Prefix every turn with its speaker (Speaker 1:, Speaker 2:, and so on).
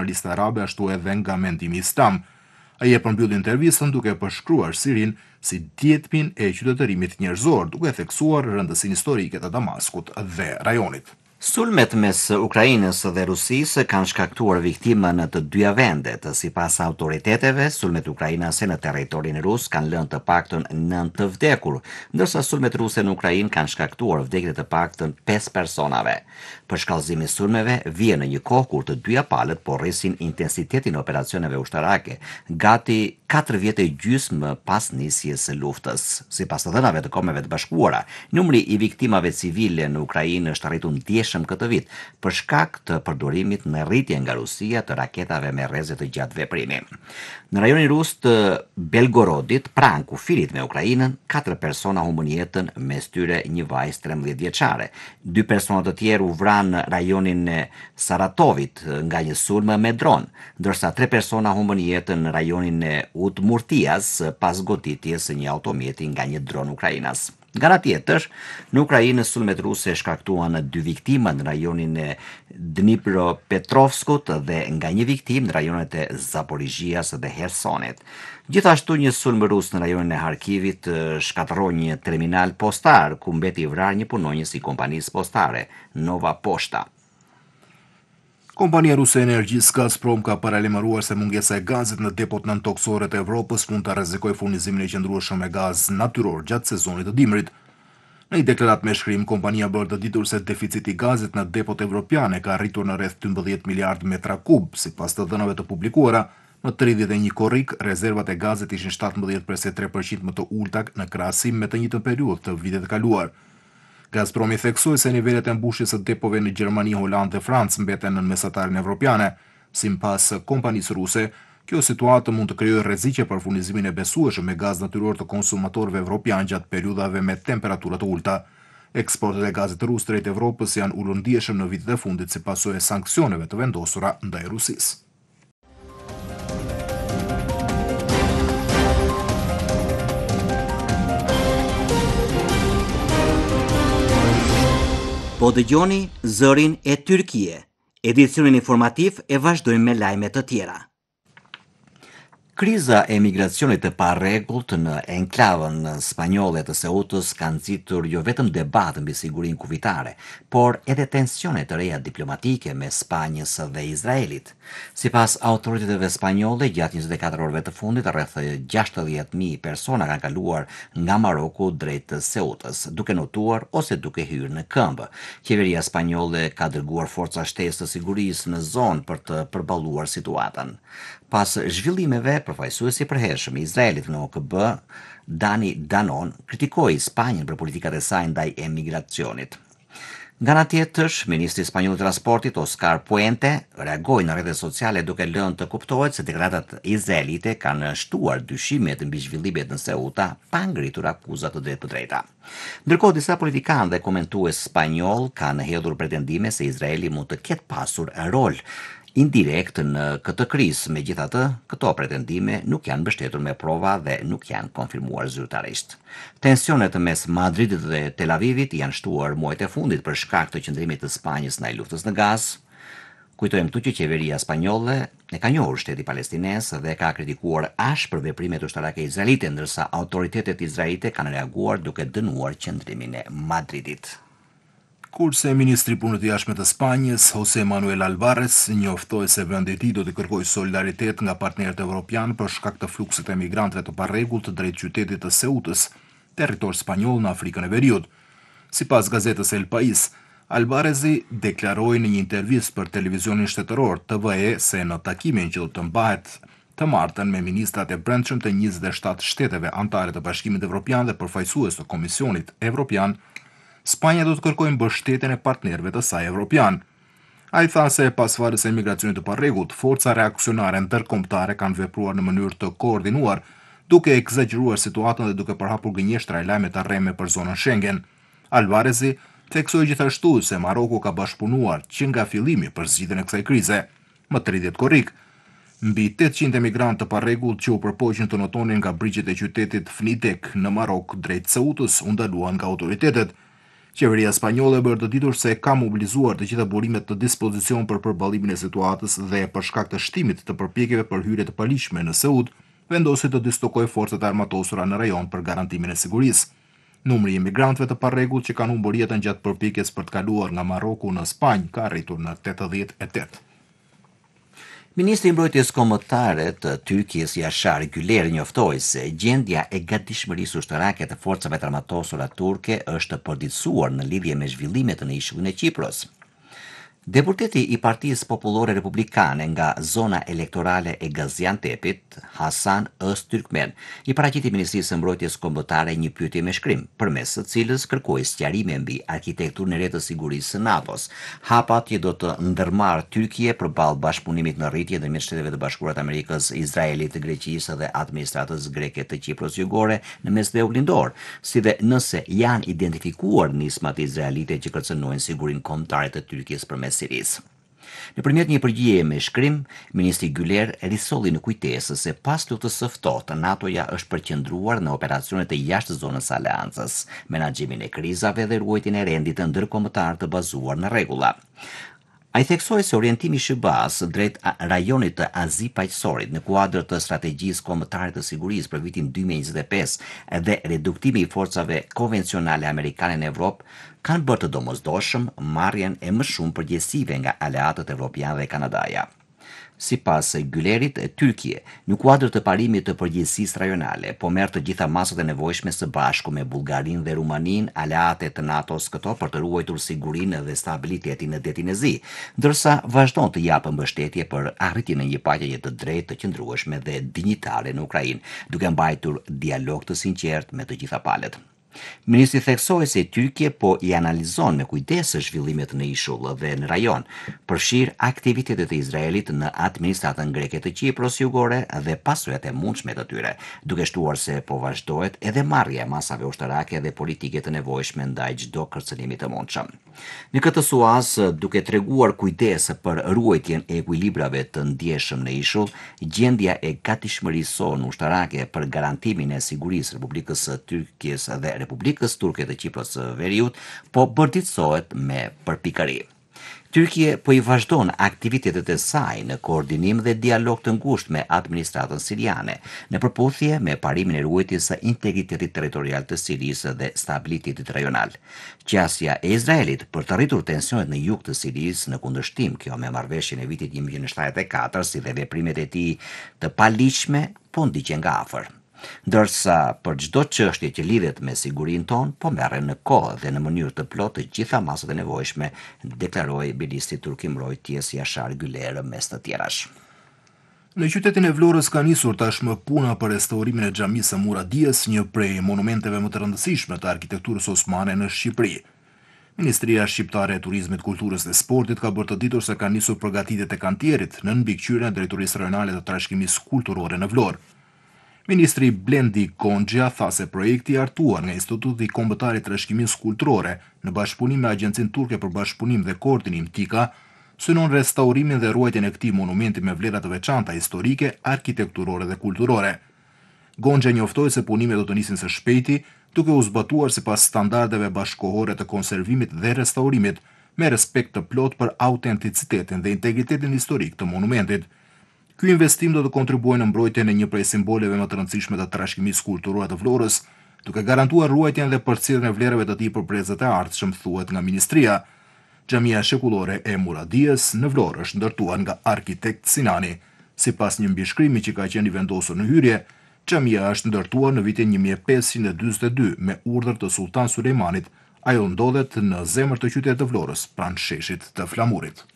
Speaker 1: nacionaliste arabe ashtu edhe nga mendimi islam. Ai e përmbyll intervistën duke përshkruar Sirin si djetmin e qytetërimit njerëzor, duke theksuar rëndësinë historike të Damaskut dhe rajonit.
Speaker 2: Sulmet mes Ukrainës dhe Rusisë kanë shkaktuar viktimën të dyja vendet. Sipas autoriteteve, sulmet ukrainase në territorin rus kanë lënë të paktën 9 të vdekur, ndërsa sulmet ruse në Ukrainë kanë shkaktuar vdekje të paktën 5 personave. Përshkallëzimi i sulmeve vjen në një kohë kur të dyja palët po rrisin intensitetin e operacioneve ushtarake, gati 4 vjet e gjysmë pas nisjes së luftës. Sipas të dhënave të Kombeve të Bashkuara, numri i viktimave civile në Ukrainë është arritur ndjeshëm këtë vit për shkak të përdorimit në rritje nga Rusia të raketave me rreze të gjatë veprimi. Në rajonin rus të Belgorodit, pranë kufirit me Ukrainën, 4 persona humbën jetën, mes tyre një vajzë 13 vjeçare. 2 persona të tjerë u vranë në rajonin e Saratovit nga një sulm me dron, ndërsa 3 persona humbën jetën në rajonin e Udmurtias pas goditjes së një automjeti nga një dron ukrainas. Nga ana tjetër, në Ukrainë sulmet ruse shkaktuan 2 viktima në rajonin e Dnipropetrovskut dhe nga një viktim në rajonet e Zaporizhias dhe Hersonit. Gjithashtu një sulm rus në rajonin e Harkivit shkatërroi një terminal postar ku mbeti i vrarë një punonjës i kompanisë postare, Nova Poshta.
Speaker 1: Kompania ruse e energjisë Gazprom ka paralajmëruar se mungesa e gazit në depot nëntoksore të Evropës mund të rrezikojë furnizimin e qëndrueshëm me gaz natyror gjatë sezonit të dimrit. Në një deklaratë me shkrim, kompania bërë të ditur se deficiti i gazit në depot evropiane ka arritur në rreth 12 miliard metra kub, sipas të dhënave të publikuara. Në 31 korrik, rezervat e gazit ishin 17,3% më të ulta në krahasim me të njëjtën periudhë të vitit të kaluar. Gazprom i theksoi se nivelet e mbushjes së depove në Gjermani, Holandë dhe Francë mbeten në mesatarin evropiane. Sipas kompanisë ruse, kjo situatë mund të krijojë rreziqe për furnizimin e besueshëm me gaz natyror të konsumatorëve evropian gjatë periudhave me temperatura të ulta. Eksportet e gazit rus drejt Evropës janë ulur ndjeshëm në vitet e fundit si pasojë e sanksioneve të vendosura ndaj Rusisë.
Speaker 2: Po dëgjoni zërin e Tyrkie. Edicionin informativ e vazhdojmë me lajme të tjera. Kriza e migracionit të parregullt në enklavën spanjolle të Ceutës ka nxitur jo vetëm debat mbi sigurinë kufitare, por edhe tensione të reja diplomatike mes Spanjës dhe Izraelit. Sipas autoriteteve spanjolle, gjatë 24 orëve të fundit, rreth 60.000 persona kanë kaluar nga Maroku drejt Ceutës, duke notuar ose duke hyrë në këmbë. Qeveria spanjolle ka dërguar forca shtesë të sigurisë në zonë për të përballuar situatën. Pas zhvillimeve, përfaqësuesi i përhershëm i Izraelit në OKB, Dani Danon, kritikoi Spanjën për politikat e saj ndaj emigracionit. Nga ana tjetër, ministri spanjoll i transportit Oscar Puente reagoi në rrjetet sociale duke lënë të kuptohet se deklaratat izraelite kanë shtuar dyshimet mbi zhvillimet në Ceuta pa ngritur akuza të drejta. Ndërkohë, disa politikanë dhe komentues spanjoll kanë hedhur pretendime se Izraeli mund të ketë pasur rol indirekt në këtë krizë. Megjithatë, këto pretendime nuk janë mbështetur me prova dhe nuk janë konfirmuar zyrtarisht. Tensionet mes Madridit dhe Tel Avivit janë shtuar muajt e fundit për shkak të qëndrimit të Spanjës ndaj luftës në Gaz. Kujtojmë këtu që qeveria spanjolle e ka njohur shteti palestinez dhe ka kritikuar ashpër veprimet ushtarake izraelite, ndërsa autoritetet izraelite kanë reaguar duke dënuar qëndrimin e Madridit.
Speaker 1: Kurse ministri punët e jashtme të Spanjës, José Manuel Alvarez, njoftoi se vendi i tij do të kërkojë solidaritet nga partnerët evropianë për shkak të fluksit të emigrantëve të parregullt drejt qytetit të Ceutës, territor spanjoll në Afrikën e Veriut. Sipas gazetës El País, Alvarezi deklaroi në një intervistë për televizionin shtetëror TVE se në takimin që do të mbahet të martën me ministrat e brendshëm të 27 shteteve anëtare të Bashkimit Evropian dhe përfaqësues të Komisionit Evropian, Spanja do të kërkojë mbështetjen e partnerëve të saj evropian. Ai tha se pas farës së emigracionit të parregullt, forca reaksionare ndërkombëtare kanë vepruar në mënyrë të koordinuar, duke egzageruar situatën dhe duke përhapur gënjeshtra e lajme të rreme për zonën Schengen. Alvarezi theksoi gjithashtu se Maroku ka bashkëpunuar që nga fillimi për zgjidhjen e kësaj krize. Më 30 korrik, mbi 800 emigrantë të parregullt që u përpoqën të notonin nga brigjet e qytetit Fnidek në Marok drejt Ceutës u ndaluan nga autoritetet. Qeveria spanjolle bërë të ditur se ka mobilizuar të gjitha burimet të dispozicion për përballimin e situatës dhe për shkak të shtimit të përpjekjeve për hyrje të paligjshme në Seut, vendosi të dislokojë forcat armatosura në rajon për garantimin e sigurisë. Numri i emigrantëve të parregullt që kanë humbur jetën gjatë përpjekjes për të kaluar nga Maroku në Spanjë ka arritur në 88.
Speaker 2: Ministri i Mbrojtjes Kombëtare të Tyrkisë Yashar Güler njoftoi se gjendja e gatishmërisë ushtarake të forcave të armatosura turke është përditësuar në lidhje me zhvillimet në ishullin e Qipros. Deputeti i Partisë Popullore Republikane nga zona elektorale e Gaziantepit, Hasan Öztürkmen, i paraqiti Ministrisë së Mbrojtjes Kombëtare një pyetje me shkrim, përmes së cilës kërkoi sqarime mbi arkitekturën e re të sigurisë së NATO-s, hapat që do të ndërmarrë Tyrkia përballë bashkëpunimit në rritje ndërmjet Shteteve të Bashkuara të Amerikës, Izraelit, Greqisë dhe administratës greke të Qipros Jugore në mes dhe lindor, si dhe nëse janë identifikuar nismat izraelite që kërcënojnë sigurinë kombëtare të Tyrkisë përmes Sirisë. Nëpërmjet një përgjigjeje me shkrim, ministri Güler risolli në kujtesë se pas luftës së ftohtë, NATO-ja është përqendruar në operacionet e jashtë zonës së aleancës, menaxhimin e krizave dhe ruajtjen e rendit të ndërkombëtar të bazuar në rregulla. Ai theksoi se orientimi i SHBA-s drejt rajonit të Azi Paqësorit në kuadër të strategjisë kombëtare të sigurisë për vitin 2025 dhe reduktimi i forcave konvencionale amerikane në Evropë kanë bërë të domosdoshëm marrjen e më shumë përgjegjësive nga aleatët evropianë dhe Kanadaja. Sipas Gülerit, Tyrkia, në kuadër të parimit të përgjegjësisë rajonale, po merr të gjitha masat e nevojshme së bashku me Bullgarinë dhe Rumaninë, aleate të NATO-s këto për të ruajtur sigurinë dhe stabilitetin në detin e Zi, ndërsa vazhdon të japë mbështetje për arritjen e një paqeje të drejtë, të qëndrueshme dhe dinjitare në Ukrainë, duke mbajtur dialog të sinqert me të gjitha palët. Ministri theksoi se Tyrkia po i analizon me kujdes zhvillimet në ishull dhe në rajon, përfshir aktivitetet e Izraelit në administratën greke të Qipros Jugore dhe pasojat e mundshme të tyre, duke shtuar se po vazhdohet edhe marrja e masave ushtarake dhe politike të nevojshme ndaj çdo kërcënimi të mundshëm. Në këtë suaz, duke treguar kujdes për ruajtjen e ekuilibrave të ndjeshëm në ishull, gjendja e gatishmërisë sonë ushtarake për garantimin e sigurisë Republikës së Tyrkisë dhe Republikës Turke të Qipros së Veriut po bërtitësohet me përpikëri. Tyrkia po i vazhdon aktivitetet e saj në koordinim dhe dialog të ngushtë me administratën siriane, në përputhje me parimin e ruajtjes së integritetit territorial të Sirisë dhe stabilitetit rajonal. Qasja e Izraelit për të rritur tensionet në jug të Sirisë në kundërshtim kjo me marrëveshjen e vitit 1974 si dhe veprimet e tij të paligjshme po ndiqen nga afër. Ndërsa për çdo çështje që lidhet me sigurinë tonë, po merren në kohë dhe në mënyrë të plotë të gjitha masat e nevojshme, deklaroi ministri turk i mbrojtjes Yashar Güler mes të tjerash.
Speaker 1: Në qytetin e Vlorës ka nisur tashmë puna për restaurimin e xhamisë së Muradijes, një prej monumenteve më të rëndësishme të arkitekturës osmane në Shqipëri. Ministria Shqiptare e Turizmit, Kulturës dhe Sportit ka bërë të ditur se ka nisur përgatitjet e kantierit në mbikëqyrjen e Drejtorisë Rajonale të Trashëgimisë Kulturore në Vlorë. Ministri Blendi Konxha tha se projekti i artuar nga Instituti Kombëtar i Trashëgimisë Kulturore në bashkëpunim me Agjencinë Turke për Bashkëpunim dhe Koordinim TIKA synon restaurimin dhe ruajtjen e këtij monumenti me vlera të veçanta historike, arkitekturore dhe kulturore. Konxha njoftoi se punimet do të nisin së shpejti, duke u zbatuar sipas standardeve bashkëkohore të konservimit dhe restaurimit, me respekt të plot për autenticitetin dhe integritetin historik të monumentit. Ky investim do të kontribuojë në mbrojtjen e një prej simboleve më të rëndësishme të trashëgimisë kulturore të Vlorës, duke garantuar ruajtjen dhe përcjelljen e vlerave të tij për brezat e ardhshëm, thuhet nga ministria. Xhamia shekullore e Muradijes në Vlorë është ndërtuar nga arkitekt Sinani. Sipas një mbishkrimi që ka qenë i vendosur në hyrje, xhamia është ndërtuar në vitin 1542 me urdhër të Sultan Sulejmanit. Ajo ndodhet në zemër të qytetit të Vlorës, pranë sheshit të Flamurit.